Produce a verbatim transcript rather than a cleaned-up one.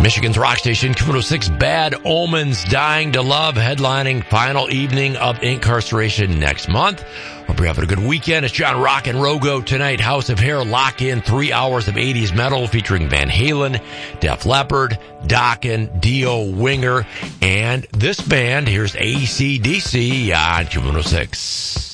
Michigan's rock station, Q one oh six, Bad Omens, Dying to Love, headlining final evening of Incarceration next month. Hope you're having a good weekend. It's John Rock and Rogo tonight. House of Hair, lock in three hours of eighties metal featuring Van Halen, Def Leppard, Dokken, Dio Winger, and this band. Here's A C D C on Q one oh six.